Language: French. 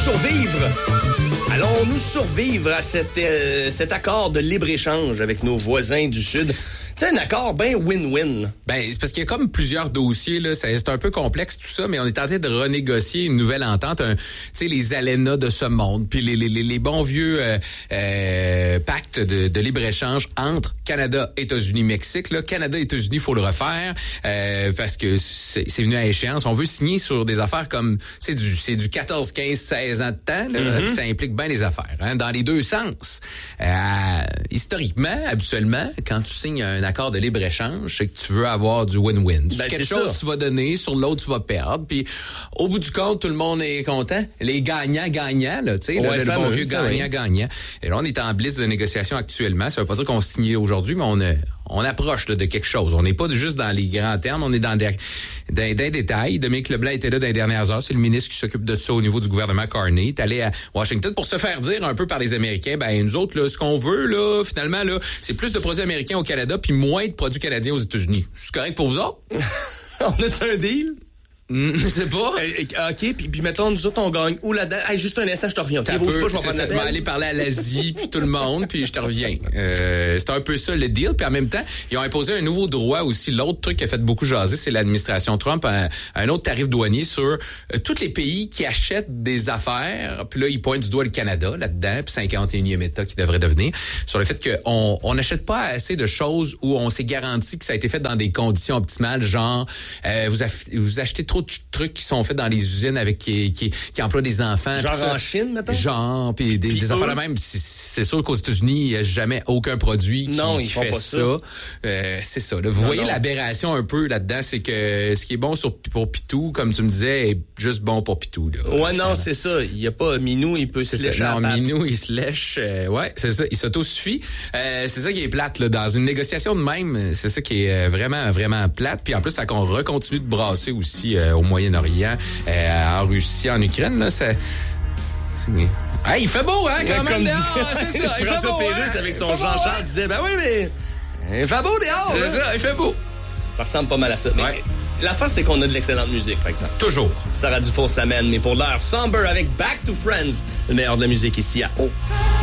survivre? Allons-nous survivre à cet accord de libre-échange avec nos voisins du Sud? C'est un accord bien win-win. Ben, c'est parce qu'il y a comme plusieurs dossiers, là. C'est un peu complexe tout ça, mais on est en train de renégocier une nouvelle entente. Tu sais, les ALENA de ce monde, puis les bons vieux pactes de libre-échange entre Canada, États-Unis, Mexique. Là, Canada, États-Unis, faut le refaire parce que c'est venu à échéance. On veut signer sur des affaires comme c'est du 14, 15, 16 ans de temps. Là, Ça implique bien les affaires, hein, dans les deux sens. Historiquement, habituellement, quand tu signes un accord de libre-échange, c'est que tu veux avoir du win-win. Sur quelque chose, tu vas donner, sur l'autre, tu vas perdre. Puis, au bout du compte, tout le monde est content. Les gagnants-gagnants, là, tu sais, le bon vieux gagnant-gagnant. Et là, on est en blitz de négociation actuellement. Ça veut pas dire qu'on signe aujourd'hui, mais on approche là, de quelque chose. On n'est pas juste dans les grands termes, on est dans des détails. Dominique Leblanc était là dans les dernières heures. C'est le ministre qui s'occupe de ça au niveau du gouvernement Carney. Il est allé à Washington pour se faire dire un peu par les Américains, ben nous autres, là, ce qu'on veut, là, finalement, là, c'est plus de produits américains au Canada puis moins de produits canadiens aux États-Unis. C'est correct pour vous autres? On a un deal? Je sais pas. OK, puis mettons, nous autres, on gagne où là-dedans? Hey, juste un instant, je te reviens. Okay, bouge pas, je vais prendre l'appel. Je vais aller parler à l'Asie, puis tout le monde, puis je te reviens. C'est un peu ça le deal. Puis en même temps, ils ont imposé un nouveau droit aussi. L'autre truc qui a fait beaucoup jaser, c'est l'administration Trump, un autre tarif douanier sur tous les pays qui achètent des affaires. Puis là, ils pointent du doigt le Canada là-dedans, puis 51e État qui devrait devenir, sur le fait qu'on n'achète pas assez de choses où on s'est garanti que ça a été fait dans des conditions optimales, genre vous achetez trop de trucs qui sont faits dans les usines avec qui emploient des enfants. Genre en Chine, mettons? Genre, puis des affaires de même. C'est sûr qu'aux États-Unis, il n'y a jamais aucun produit qui fait ça. C'est ça. Là. Vous voyez l'aberration un peu là-dedans, c'est que ce qui est bon pour Pitou, comme tu me disais, est juste bon pour Pitou. Là, ouais, non, c'est ça. Il n'y a pas Minou, il peut se lécher à la patte. Minou, il se lèche. Ouais, c'est ça. Il s'autosuffit. C'est ça qui est plate, là. Dans une négociation de même, c'est ça qui est vraiment, vraiment plate. Puis en plus, ça qu'on recontinue de brasser aussi au Moyen-Orient, en Russie, en Ukraine, là, c'est... Hey, il fait beau, hein, quand même, dehors, c'est ça. Il fait beau, Pérusse, avec son Jean-Charles, disait, ben oui, mais il fait beau dehors, c'est ça, il fait beau. Ça ressemble pas mal à ça. Mais l'affaire, c'est qu'on a de l'excellente musique, par exemple. Toujours. Sarah Dufour s'amène, mais pour l'heure, Somber avec Back to Friends, le meilleur de la musique ici à O.